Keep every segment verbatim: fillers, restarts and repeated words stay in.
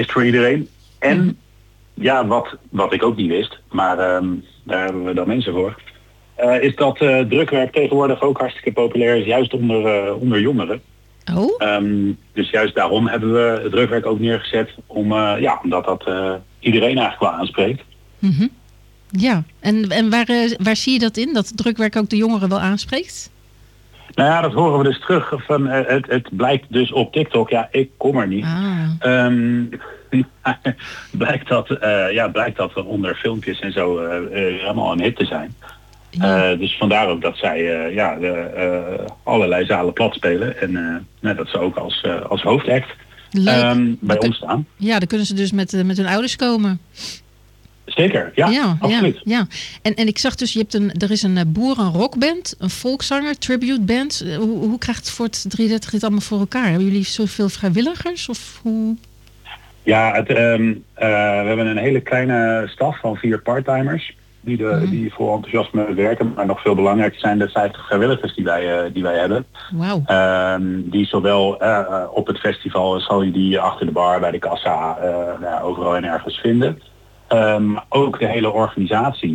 het voor iedereen. En ja, wat, wat ik ook niet wist, maar um, daar hebben we dan mensen voor, uh, is dat uh, drukwerk tegenwoordig ook hartstikke populair is, juist onder, uh, onder jongeren. Oh? Um, dus juist daarom hebben we het drukwerk ook neergezet, om, uh, ja, omdat dat uh, iedereen eigenlijk wel aanspreekt. Mm-hmm. Ja, en, en waar, uh, waar zie je dat in, dat drukwerk ook de jongeren wel aanspreekt? Nou ja, dat horen we dus terug. Van, uh, het, het blijkt dus op TikTok, ja, ik kom er niet. Ah. Um, blijkt, dat, uh, ja, blijkt dat onder filmpjes en zo uh, uh, helemaal een hit te zijn. Ja. Uh, dus vandaar ook dat zij uh, ja, de, uh, allerlei zalen plat spelen. En uh, nou, dat ze ook als, uh, als hoofdact um, bij ons staan. Ja, dan kunnen ze dus met, uh, met hun ouders komen. Zeker, ja, ja absoluut. Ja, ja. En, en ik zag dus, je hebt een, er is een uh, boerenrockband, een volkszanger, tribute band. Uh, hoe, hoe krijgt het Fort drieëndertig dit allemaal voor elkaar? Hebben jullie zoveel vrijwilligers? Of hoe... Ja, het, um, uh, we hebben een hele kleine staf van vier parttimers die, de, mm. die vol enthousiasme werken. Maar nog veel belangrijker zijn de vijftig vrijwilligers die wij, uh, die wij hebben. Wow. Um, die zowel uh, op het festival zal je die achter de bar, bij de kassa, uh, nou, overal en ergens vinden. Um, ook de hele organisatie.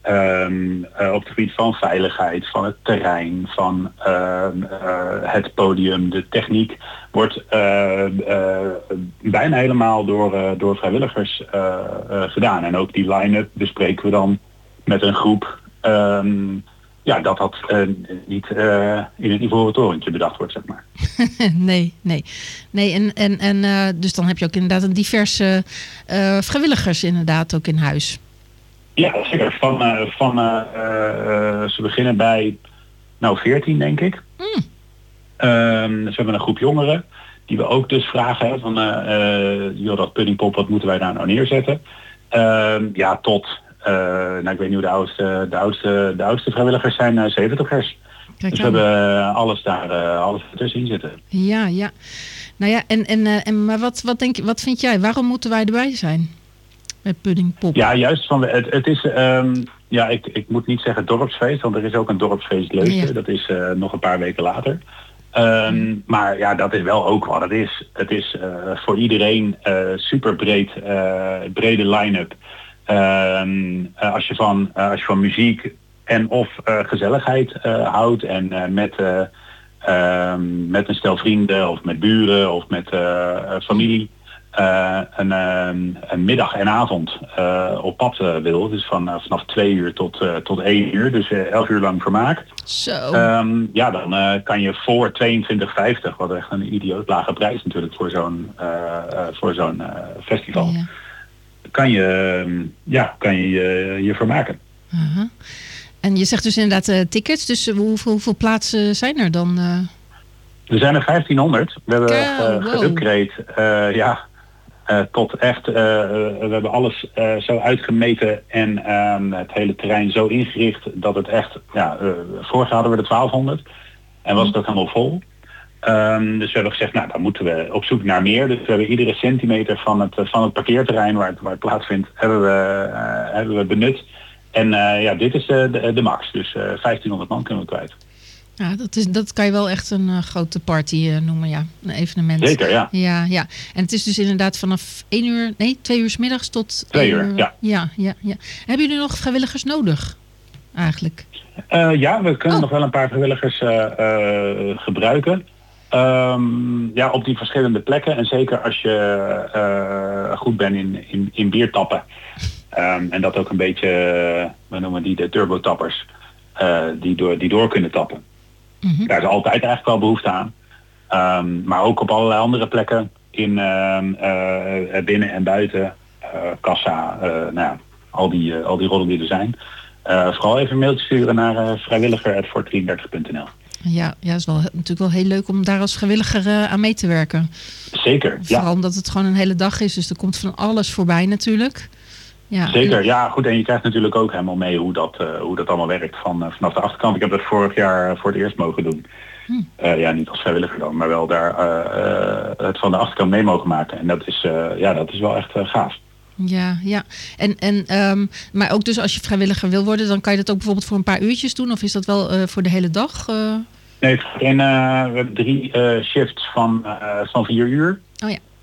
Um, uh, op het gebied van veiligheid, van het terrein, van uh, uh, het podium, de techniek, wordt uh, uh, bijna helemaal door, uh, door vrijwilligers uh, uh, gedaan. En ook die line-up bespreken we dan met een groep. Um, ja, dat dat uh, niet uh, in het ivoren torentje bedacht wordt, zeg maar. nee, nee. nee en, en, en, uh, dus dan heb je ook inderdaad een diverse uh, vrijwilligers inderdaad ook in huis. Ja, zeker. Van, uh, van uh, uh, ze beginnen bij, nou, veertien denk ik. Mm. Um, dus we hebben een groep jongeren die we ook dus vragen hè, van, uh, uh, joh, dat puddingpop, wat moeten wij daar nou neerzetten? Um, ja, tot, uh, nou, ik weet niet hoe de oudste, de oudste, de oudste vrijwilligers zijn, uh, zeventigers. Kijk, dus we hebben uh, alles daar, uh, alles ertussen zitten. Ja, ja. Nou ja, en, en, uh, en maar wat, wat denk je, wat vind jij? Waarom moeten wij erbij zijn? Met puddingpop. Ja, juist van het, het is, um, ja, ik, ik moet niet zeggen dorpsfeest, want er is ook een dorpsfeest Leusden. Ja. Dat is uh, nog een paar weken later. Um, mm. Maar ja, dat is wel ook wat het is. Het is uh, voor iedereen uh, super breed, uh, brede line-up. Um, uh, als je van, uh, als je van muziek en of uh, gezelligheid uh, houdt en uh, met, uh, um, met een stel vrienden of met buren of met uh, familie. Uh, een, um, een middag en avond uh, op pad uh, wil. Dus van, uh, vanaf twee uur tot, uh, tot één uur. Dus uh, elf uur lang vermaak. Zo. Um, ja, dan uh, kan je voor tweeëntwintig vijftig, wat echt een idioot lage prijs natuurlijk voor zo'n, uh, uh, voor zo'n uh, festival. Ja. Kan je uh, ja, kan je, uh, je vermaken. Uh-huh. En je zegt dus inderdaad uh, tickets. Dus uh, hoeveel, hoeveel plaatsen zijn er dan? Uh... Er zijn er vijftienhonderd. We hebben uh, wow. geupgrade. Uh, ja. Uh, tot echt, uh, uh, we hebben alles uh, zo uitgemeten en uh, het hele terrein zo ingericht dat het echt, ja, uh, vorig hadden we de twaalfhonderd en was het ook helemaal vol. Um, dus we hebben gezegd, nou dan moeten we op zoek naar meer. Dus we hebben iedere centimeter van het, van het parkeerterrein waar het, waar het plaatsvindt, hebben we, uh, hebben we benut. En uh, ja, dit is de, de, de max, dus uh, vijftienhonderd man kunnen we kwijt. Ja, dat, is, dat kan je wel echt een uh, grote party uh, noemen, ja. Een evenement. Zeker, ja. Ja, ja. En het is dus inderdaad vanaf één uur, nee, twee uur 's middags tot twee uur, ja. Ja, ja, ja. Hebben jullie nog vrijwilligers nodig, eigenlijk? Uh, ja, we kunnen oh. nog wel een paar vrijwilligers uh, uh, gebruiken. Um, ja, op die verschillende plekken. En zeker als je uh, goed bent in, in, in biertappen. Um, en dat ook een beetje, uh, we noemen die de turbotappers, uh, die, door, die door kunnen tappen. Mm-hmm. Daar is altijd eigenlijk wel behoefte aan. Um, maar ook op allerlei andere plekken. In uh, uh, binnen en buiten. Uh, kassa. Uh, nou ja, al die, uh, al die rollen die er zijn. Uh, vooral even een mailtje sturen naar uh, vrijwilliger at fort drieëndertig punt n l. Ja, ja, het is wel, natuurlijk wel heel leuk om daar als vrijwilliger uh, aan mee te werken. Zeker, ja. Vooral omdat het gewoon een hele dag is. Dus er komt van alles voorbij natuurlijk. Ja. Zeker, ja goed. En je krijgt natuurlijk ook helemaal mee hoe dat, uh, hoe dat allemaal werkt van, uh, vanaf de achterkant. Ik heb dat vorig jaar voor het eerst mogen doen. Hm. Uh, ja, niet als vrijwilliger dan, maar wel daar uh, uh, het van de achterkant mee mogen maken. En dat is, uh, ja, dat is wel echt uh, gaaf. Ja, ja. En, en, um, maar ook dus als je vrijwilliger wil worden, dan kan je dat ook bijvoorbeeld voor een paar uurtjes doen? Of is dat wel uh, voor de hele dag? Uh... Nee, het gaat in, uh, we hebben drie uh, shifts van, uh, van vier uur. Oh ja.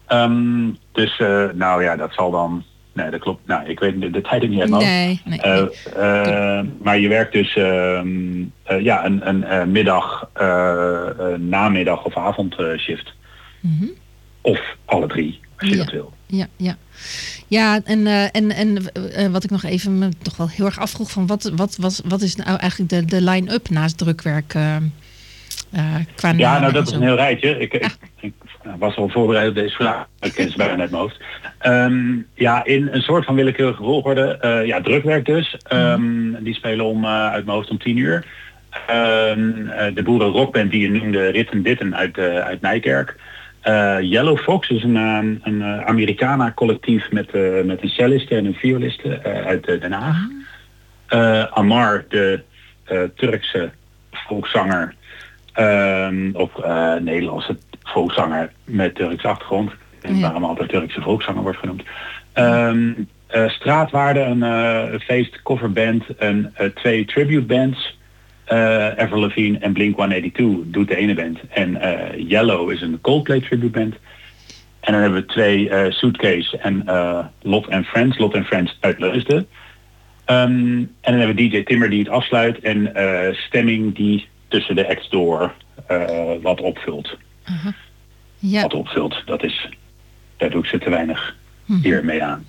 Um, dus uh, nou ja, dat zal dan... Nee, dat klopt. Nou, ik weet de, de tijden niet helemaal. Nee, nee, uh, nee. Uh, maar je werkt dus uh, uh, ja, een, een uh, middag, uh, uh, namiddag of avondshift. Mm-hmm. Of alle drie, als je ja. dat wil. Ja, ja. Ja, en, uh, en, en uh, wat ik nog even me toch wel heel erg afvroeg van wat, wat, wat, wat is nou eigenlijk de, de line-up naast drukwerk uh, uh, qua naam? Ja, nou dat is een heel rijtje. Ik, ah. ik, ik was al voorbereid op deze vraag. Ik ken ze bijna uit mijn hoofd. Um, ja, in een soort van willekeurige volgorde. Uh, ja, drukwerk dus. Um, mm. Die spelen om uh, uit mijn hoofd om tien uur. Um, uh, de boeren rockband die je noemde, Ritten Ditten uit, uh, uit Nijkerk. Uh, Yellow Fox is een, een, een Americana collectief met, uh, met een celliste en een violiste uh, uit uh, Den Haag. Uh, Amar, de uh, Turkse volkszanger, um, of uh, Nederlandse volkszanger met Turkse achtergrond. En waarom altijd Turkse volkszanger wordt genoemd. Um, uh, Straatwaarde, een uh, feest coverband en uh, twee tribute bands. Uh, Avril Lavigne en Blink honderdtweeënnegentig doet de ene band. En uh, Yellow is een Coldplay tribute band. En dan hebben we twee uh, Suitcase en uh, Lot and Friends. Lot and Friends uit Leusden. Um, en dan hebben we D J Timmer die het afsluit. En uh, stemming die tussen de acts door uh, wat opvult. Uh-huh. Ja. Wat opvult, dat is... Daar doe ik ze te weinig mm-hmm. eer mee aan.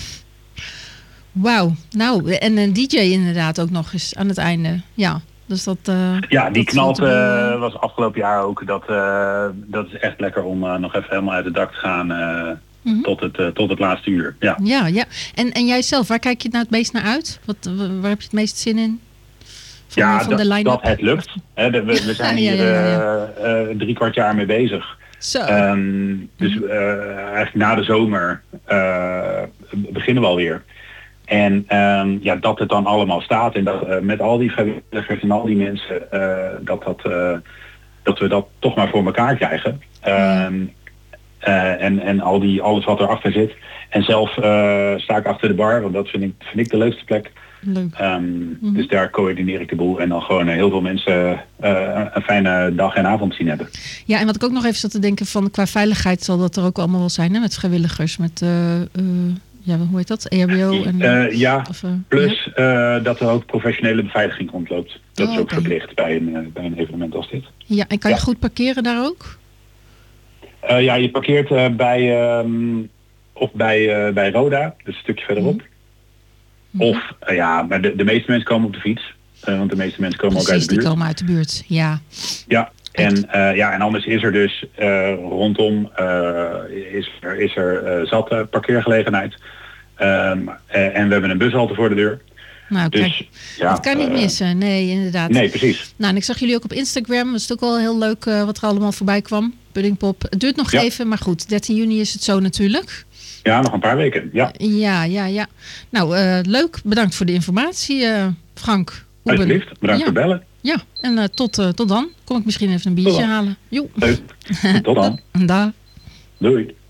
Wauw. Nou, en een D J inderdaad ook nog eens aan het einde. Ja. Dus dat, uh, ja, die dat knalt uh, uh, was afgelopen jaar ook. Dat, uh, dat is echt lekker om uh, nog even helemaal uit het dak te gaan uh, mm-hmm. tot, het, uh, tot het laatste uur. Ja, ja. ja. En, en jij zelf, waar kijk je nou het meest naar uit? Wat, waar heb je het meest zin in? Van, ja, van dat, de dat het lukt. He, we, we zijn hier ja, ja, ja, ja. Uh, uh, drie kwart jaar mee bezig. Zo. Um, dus uh, eigenlijk na de zomer uh, beginnen we alweer. En um, ja, dat het dan allemaal staat en dat uh, met al die vrijwilligers en al die mensen, uh, dat, dat, uh, dat we dat toch maar voor elkaar krijgen. Um, uh, en en al die, alles wat erachter zit. En zelf uh, sta ik achter de bar, want dat vind ik, vind ik de leukste plek. Leuk. Um, mm-hmm. Dus daar coördineer ik de boel en dan gewoon uh, heel veel mensen uh, een fijne dag en avond zien hebben. Ja, en wat ik ook nog even zat te denken van qua veiligheid zal dat er ook allemaal wel zijn, hè? Met vrijwilligers, met... Uh, uh... Ja, hoe heet dat? E H B O? En, uh, ja, of, uh, plus ja? Uh, dat er ook professionele beveiliging rondloopt. Dat oh, is ook okay. verplicht bij een, uh, bij een evenement als dit. Ja, en kan je ja. goed parkeren daar ook? Uh, ja, je parkeert uh, bij, um, of bij, uh, bij Roda, dus een stukje verderop. Mm-hmm. Of, uh, ja, maar de, de meeste mensen komen op de fiets. Uh, want de meeste mensen komen Precies, ook uit de buurt. die komen uit de buurt, ja. Ja. En, uh, ja, en anders is er dus uh, rondom uh, is er, is er uh, zat uh, parkeergelegenheid. Um, uh, en we hebben een bushalte voor de deur. Nou, dus, kijk, ja, dat kan niet uh, missen. Nee, inderdaad. Nee, precies. Nou, en ik zag jullie ook op Instagram. Dat is ook wel heel leuk uh, wat er allemaal voorbij kwam. Puddingpop. Het duurt nog ja. even, maar goed. dertien juni is het zo natuurlijk. Ja, nog een paar weken. Ja, ja, ja. ja. Nou, uh, leuk. Bedankt voor de informatie, uh, Frank. Alsjeblieft. Bedankt ja. voor bellen. Ja, en uh, tot, uh, tot dan. Kom ik misschien even een biertje halen. Jo. Leuk. Tot dan. Da. Doei.